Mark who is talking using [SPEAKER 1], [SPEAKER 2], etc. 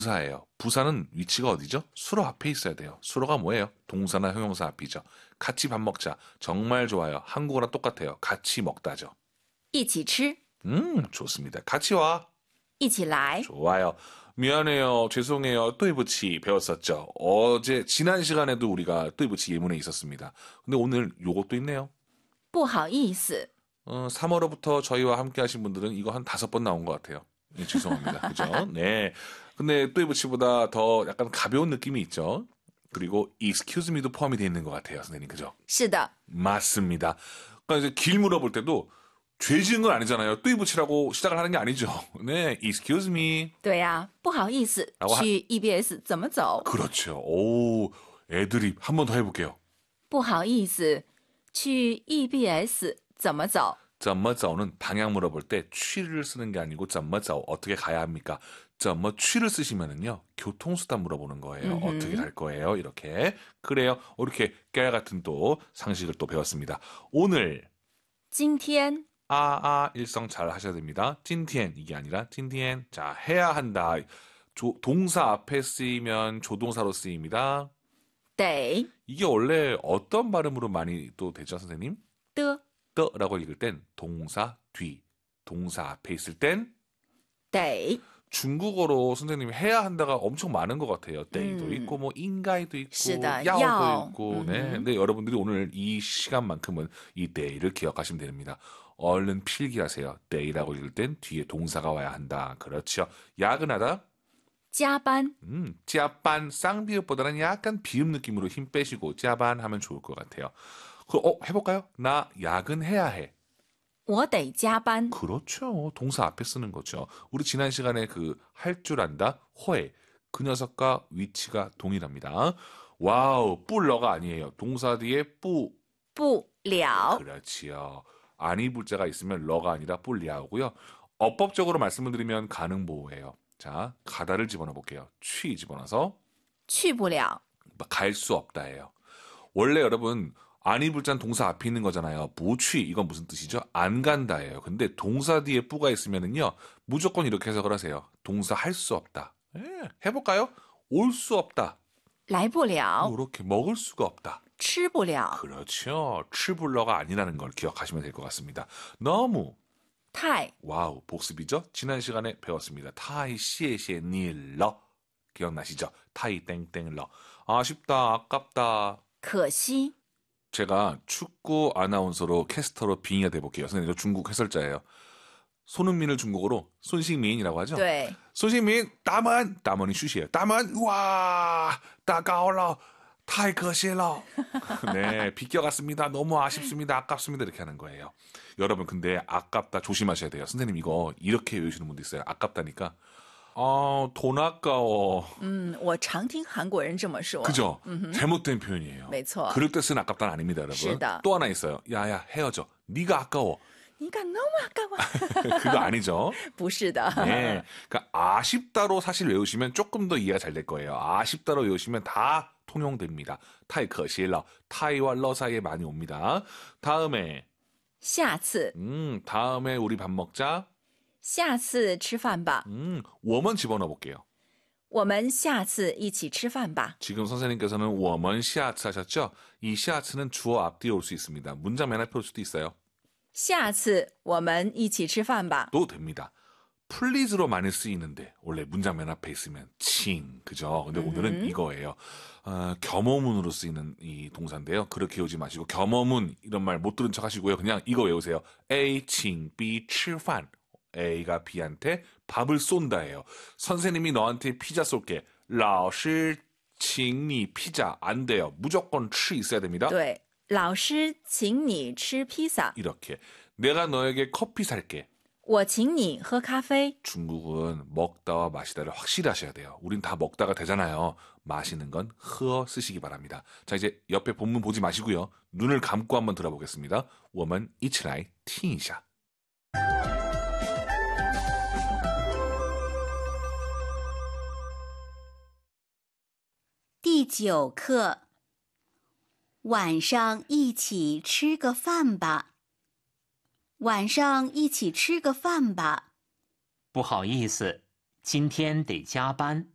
[SPEAKER 1] 부사예요. 부사는 위치가 어디죠? 수로 앞에 있어야 돼요. 수로가 뭐예요? 동사나 형용사 앞이죠. 같이 밥 먹자. 정말 좋아요. 한국어랑 똑같아요. 같이 먹다죠.
[SPEAKER 2] 一起吃
[SPEAKER 1] 좋습니다. 같이 와.
[SPEAKER 2] 一起来
[SPEAKER 1] 좋아요. 미안해요. 죄송해요. 对不起 배웠었죠. 어제 지난 시간에도 우리가 对不起 예문에 있었습니다. 근데 오늘 요것도 있네요.
[SPEAKER 2] 不好意思
[SPEAKER 1] 3월호부터 저희와 함께 하신 분들은 이거 한 5번 나온 것 같아요. 예, 죄송합니다. 그죠? 네. 근데 对不起보다 더 약간 가벼운 느낌이 있죠. 그리고 excuse me도 포함이 되어 있는 것 같아요. 선생님. 그죠?
[SPEAKER 2] 是的
[SPEAKER 1] 맞습니다. 그러니까 이제 길 물어볼 때도 죄 지은 건 아니잖아요. 对不起라고 시작을 하는 게 아니죠. 네. excuse me.
[SPEAKER 2] 对呀不好意思
[SPEAKER 1] 라고
[SPEAKER 2] 去 EBS 怎么走
[SPEAKER 1] 그렇죠. 오, 애드립. 한 번 더 해볼게요.
[SPEAKER 2] 不好意思去 EBS 怎么走
[SPEAKER 1] 怎么走는 방향 물어볼 때 취를 쓰는 게 아니고 怎么走 어떻게 가야 합니까? 怎么 취를 쓰시면은요 교통수단 물어보는 거예요. 어떻게 갈 거예요? 이렇게 그래요. 이렇게 깨알 같은 또 상식을 또 배웠습니다. 오늘
[SPEAKER 2] 今天
[SPEAKER 1] 일성 잘 하셔야 됩니다. 今天 이게 아니라 今天 자 해야 한다. 동사 앞에 쓰이면 조동사로 쓰입니다.
[SPEAKER 2] 得
[SPEAKER 1] 이게 원래 어떤 발음으로 많이 또 되죠, 선생님?
[SPEAKER 2] 的
[SPEAKER 1] 라고 읽을 땐 동사 뒤, 동사 앞에 있을 땐
[SPEAKER 2] 得
[SPEAKER 1] 중국어로 선생님이 해야 한다가 엄청 많은 것 같아요. 데이도 있고 뭐 인가이도 있고
[SPEAKER 2] 是的
[SPEAKER 1] 야오도
[SPEAKER 2] 要
[SPEAKER 1] 있고 네. 근데 여러분들이 오늘 이 시간만큼은 이 데이를 기억하시면 됩니다. 얼른 필기하세요. 데이라고 읽을 땐 뒤에 동사가 와야 한다. 그렇죠. 야근하다
[SPEAKER 2] 加班
[SPEAKER 1] 짜반 쌍비읍보다는 약간 비읍 느낌으로 힘 빼시고 짜반 하면 좋을 것 같아요. 해볼까요? 나 야근해야 해.
[SPEAKER 2] 我得加班
[SPEAKER 1] 그렇죠. 동사 앞에 쓰는 거죠. 우리 지난 시간에 할 줄 안다 호에 그 녀석과 위치가 동일합니다. 와우 뿔러가 아니에요. 동사 뒤에
[SPEAKER 2] 不了
[SPEAKER 1] 그렇지요. 아니 불자가 있으면 러가 아니라 뿔리아오고요. 어법적으로 말씀을 드리면 가능 보호예요. 자 가다를 집어넣어 볼게요. 취 집어넣어서
[SPEAKER 2] 去不了
[SPEAKER 1] 갈 수 없다예요. 원래 여러분 아니 불자는 동사 앞에 있는 거잖아요. 무취 이건 무슨 뜻이죠? 안 간다예요. 근데 동사 뒤에 뿌가 있으면은요 무조건 이렇게 해석을 하세요. 동사 할 수 없다. 해볼까요? 올 수 없다.
[SPEAKER 2] 来不了
[SPEAKER 1] 이렇게 먹을 수가 없다.
[SPEAKER 2] 吃不了
[SPEAKER 1] 그렇죠. 츠불러가 아니라는 걸 기억하시면 될 것 같습니다. 너무
[SPEAKER 2] 太
[SPEAKER 1] 와우 복습이죠. 지난 시간에 배웠습니다. 타이 시에시에 닐러 기억나시죠? 타이 땡땡러 아쉽다 아깝다.
[SPEAKER 2] 可惜
[SPEAKER 1] 제가 축구 아나운서로 캐스터로 빙의가 돼볼게요. 선생님, 저 중국 해설자예요. 손흥민을 중국어로 손兴민이라고 하죠?
[SPEAKER 2] 对
[SPEAKER 1] 손兴민, 따먼이 슛이에요. 따먼, 우와, 따가올러, 타이커시러. 네, 비껴갔습니다. 너무 아쉽습니다. 아깝습니다. 이렇게 하는 거예요. 여러분, 근데 아깝다 조심하셔야 돼요. 선생님, 이거 이렇게 외우시는 분도 있어요. 아깝다니까. 돈 아까워.
[SPEAKER 2] 我常听韩国人这么说
[SPEAKER 1] 그죠? 잘못된 표현이에요.
[SPEAKER 2] 没错
[SPEAKER 1] 그럴 때 쓰는 아깝다는 아닙니다, 여러분.
[SPEAKER 2] 是的
[SPEAKER 1] 또 하나 있어요. 야야 헤어져. 네가 아까워.
[SPEAKER 2] 你敢너무 아까워
[SPEAKER 1] 그거 아니죠.
[SPEAKER 2] 不是的
[SPEAKER 1] 네. 그러니까 아쉽다로 사실 외우시면 조금 더 이해가 잘 될 거예요. 아쉽다로 외우시면 다 통용됩니다. 타이 커실러. 타이와 러 사이에 많이 옵니다. 다음에
[SPEAKER 2] 下次
[SPEAKER 1] 다음에 우리 밥 먹자.
[SPEAKER 2] 下次吃饭吧
[SPEAKER 1] 워먼 집어넣어 볼게요.
[SPEAKER 2] 我们下次一起吃饭吧
[SPEAKER 1] 지금 선생님께서는 워먼 시아츠 하셨죠? 이 시아츠는 주어 앞뒤에 올 수 있습니다. 문장 맨 앞에 올 수도 있어요.
[SPEAKER 2] 下次我们一起吃饭吧
[SPEAKER 1] 또 됩니다. 플리즈로 많이 쓰이는데 원래 문장 맨 앞에 있으면 칭 그죠? 근데 오늘은 이거예요. 겸어문으로 쓰이는 이 동사인데요. 그렇게 외우지 마시고 겸어문 이런 말 못 들은 척 하시고요. 그냥 이거 외우세요. A 칭 B 吃饭 A가 B한테 밥을 쏜다예요. 선생님이 너한테 피자 쏠게. 老师请你 피자 안 돼요. 무조건 吃 있어야 됩니다.
[SPEAKER 2] 对老师请你吃披萨
[SPEAKER 1] 이렇게 내가 너에게 커피 살게.
[SPEAKER 2] 我请你喝咖啡
[SPEAKER 1] 중국은 먹다와 마시다를 확실히 하셔야 돼요. 우린 다 먹다가 되잖아요. 마시는 건 흐어 쓰시기 바랍니다. 자 이제 옆에 본문 보지 마시고요. 눈을 감고 한번 들어보겠습니다. 我们一起来听一下.
[SPEAKER 3] 第9课，晚上一起吃个饭吧。晚上一起吃个饭吧。
[SPEAKER 4] 不好意思，今天得加班。